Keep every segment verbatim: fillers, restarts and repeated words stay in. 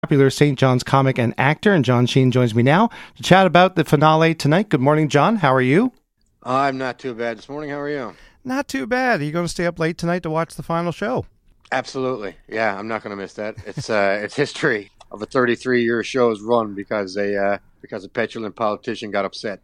Popular Saint John's comic and actor, and John Sheen joins me now to chat about the finale tonight. Good morning, John. How are you? I'm not too bad this morning. How are you? Not too bad. Are you going to stay up late tonight to watch the final show? Absolutely. Yeah, I'm not going to miss that. It's uh, it's history of a thirty-three year show's run because a uh, because a petulant politician got upset.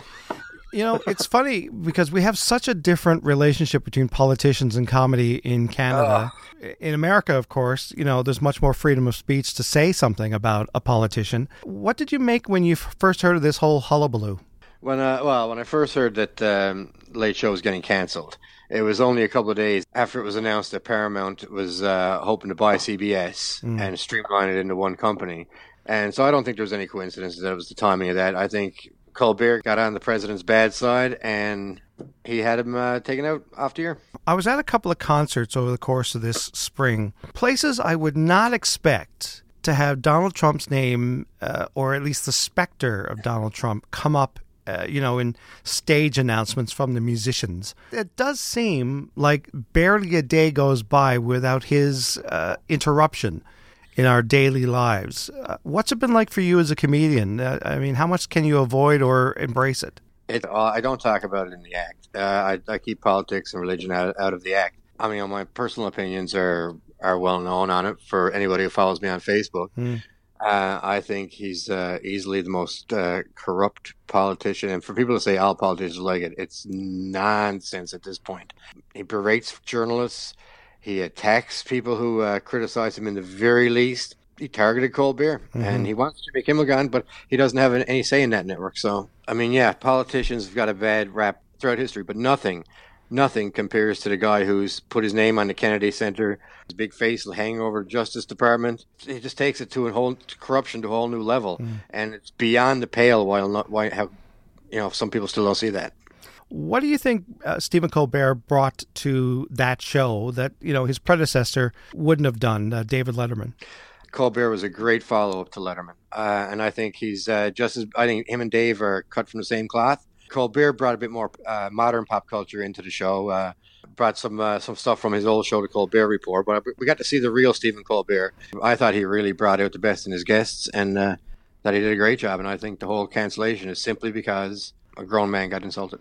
You know, it's funny because we have such a different relationship between politicians and comedy in Canada. Uh, in America, of course, you know, there's much more freedom of speech to say something about a politician. What did you make when you f- first heard of this whole hullabaloo? When uh, well, when I first heard that um, Late Show was getting cancelled, it was only a couple of days after it was announced that Paramount was uh, hoping to buy C B S mm. and streamline it into one company. And so I don't think there was any coincidence that it was the timing of that. I think Colbert got on the president's bad side, and he had him uh, taken out off the air. I was at a couple of concerts over the course of this spring, places I would not expect to have Donald Trump's name, uh, or at least the specter of Donald Trump, come up, uh, you know, in stage announcements from the musicians. It does seem like barely a day goes by without his uh, interruption in our daily lives. Uh, what's it been like for you as a comedian? Uh, I mean, how much can you avoid or embrace it? It uh, I don't talk about it in the act. Uh, I, I keep politics and religion out, out of the act. I mean, my personal opinions are, are well known on it for anybody who follows me on Facebook. Mm. Uh, I think he's uh, easily the most uh, corrupt politician. And for people to say all politicians like it, it's nonsense at this point. He berates journalists. He attacks people who uh, criticize him in the very least. He targeted Colbert, mm-hmm. and he wants Jimmy Kimmel gone, but he doesn't have any say in that network. So, I mean, yeah, politicians have got a bad rap throughout history, but nothing, nothing compares to the guy who's put his name on the Kennedy Center, his big face hanging over the Justice Department. He just takes it to a whole to corruption to a whole new level, mm. and it's beyond the pale. While not, why have you know some people still don't see that. What do you think uh, Stephen Colbert brought to that show that, you know, his predecessor wouldn't have done, uh, David Letterman? Colbert was a great follow-up to Letterman. Uh, and I think he's uh, just as, I think him and Dave are cut from the same cloth. Colbert brought a bit more uh, modern pop culture into the show, uh, brought some uh, some stuff from his old show, The Colbert Report. But we got to see the real Stephen Colbert. I thought he really brought out the best in his guests, and uh, that he did a great job. And I think the whole cancellation is simply because a grown man got insulted.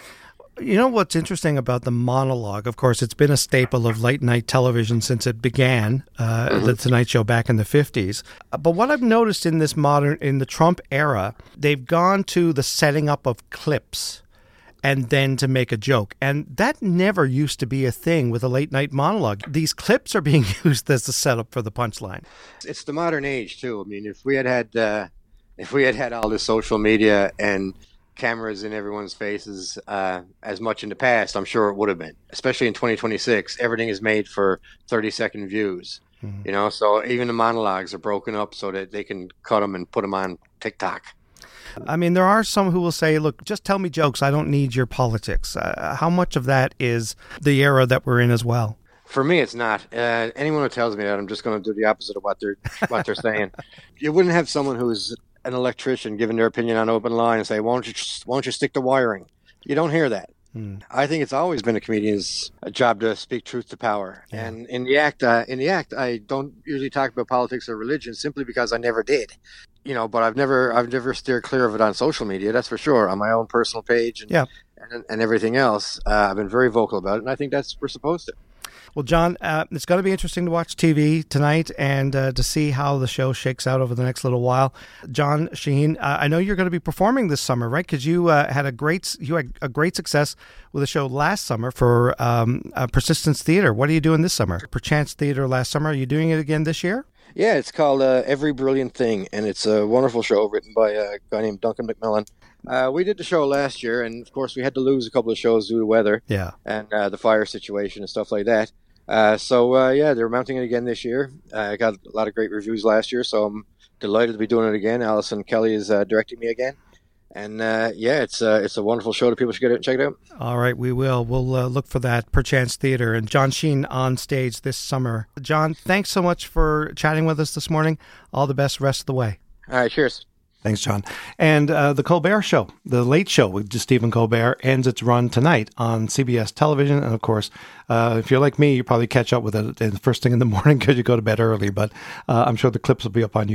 You know what's interesting about the monologue? Of course, it's been a staple of late night television since it began, uh, mm-hmm. the Tonight Show back in the fifties. But what I've noticed in this modern, in the Trump era, they've gone to the setting up of clips and then to make a joke. And that never used to be a thing with a late night monologue. These clips are being used as the setup for the punchline. It's the modern age too. I mean, if we had had, uh, if we had had all this social media and cameras in everyone's faces uh, as much in the past, I'm sure it would have been. Especially in twenty twenty-six, everything is made for thirty second views. Mm-hmm. You know, so even the monologues are broken up so that they can cut them and put them on TikTok. I mean, there are some who will say, look, just tell me jokes. I don't need your politics. Uh, how much of that is the era that we're in as well? For me, it's not. Uh, anyone who tells me that, I'm just going to do the opposite of what they're what they're saying. You wouldn't have someone who's an electrician giving their opinion on open line and say, why don't you why don't you stick to wiring? You don't hear that. Hmm. I think it's always been a comedian's job to speak truth to power. Yeah. And in the act, uh, in the act, I don't usually talk about politics or religion simply because I never did. You know, but I've never I've never steered clear of it on social media. That's for sure. On my own personal page and yeah. and, and everything else, uh, I've been very vocal about it, and I think that's we're supposed to. Well, John, uh, it's going to be interesting to watch T V tonight and uh, to see how the show shakes out over the next little while. John Sheen, uh, I know you're going to be performing this summer, right? Because you uh, had a great you had a great success with a show last summer for um, uh, Persistence Theater. What are you doing this summer? Perchance Theater last summer. Are you doing it again this year? Yeah, it's called uh, Every Brilliant Thing, and it's a wonderful show written by a guy named Duncan McMillan. Uh, we did the show last year, and of course we had to lose a couple of shows due to weather yeah. and uh, the fire situation and stuff like that. Uh, so, uh, yeah, they're mounting it again this year. Uh, I got a lot of great reviews last year, so I'm delighted to be doing it again. Alison Kelly is uh, directing me again. And, uh, yeah, it's, uh, it's a wonderful show that people should get it and check it out. All right, we will. We'll uh, look for that, Perchance Theater, and John Sheen on stage this summer. John, thanks so much for chatting with us this morning. All the best rest of the way. All right, cheers. Thanks, John. And uh, the Colbert Show, the Late Show with Stephen Colbert, ends its run tonight on C B S television. And of course, uh, if you're like me, you probably catch up with it the first thing in the morning because you go to bed early. But uh, I'm sure the clips will be up on